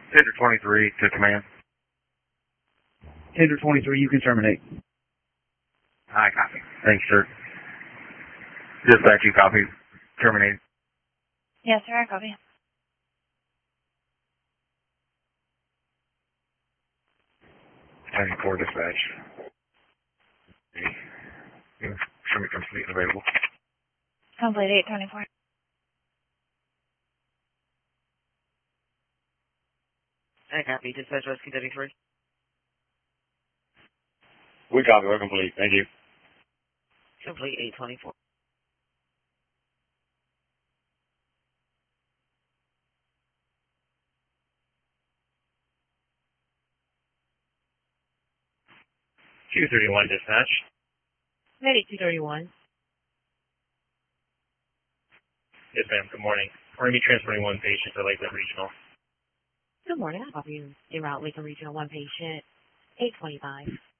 Tender 23 to command. Tender 23, you can terminate. I copy. Thanks, sir. Dispatch, you copy. Terminate. Yes, sir, I copy. Four dispatch. Show me complete and available. Complete 824. I copy. Dispatch Rescue 33. We copy. We're complete. Thank you. Complete 824. Q31 dispatch. Ready 231. Yes, ma'am. Good morning. We're going to be transporting one patient to Lakeland Regional. Good morning. I copy you. En route Lakeland Regional 1 patient. 825.